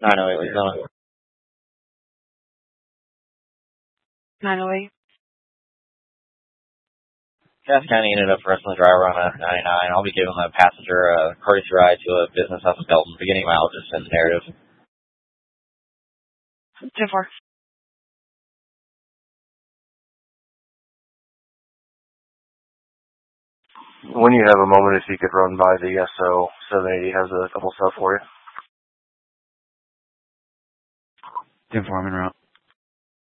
908, what you doing? 908. Cass County ended up arresting the driver on a 99. I'll be giving the passenger a courtesy ride to a business house in Belton, beginning mile, just in the narrative. 10-4. When you have a moment, if you could run by the SO 780 has a couple stuff for you. 10-4, I'm en route.